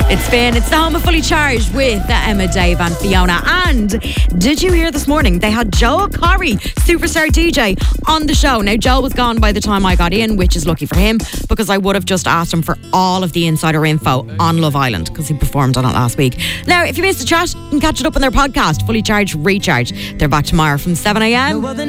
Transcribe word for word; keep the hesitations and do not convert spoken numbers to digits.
It's Finn. It's the home of Fully Charged with Emma, Dave and Fiona. And did you hear this morning they had Joel Corry, superstar D J, on the show. Now, Joel was gone by the time I got in, which is lucky for him, because I would have just asked him for all of the insider info on Love Island, because he performed on it last week. Now, if you missed the chat, you can catch it up on their podcast, Fully Charged Recharge. They're back tomorrow from seven a.m.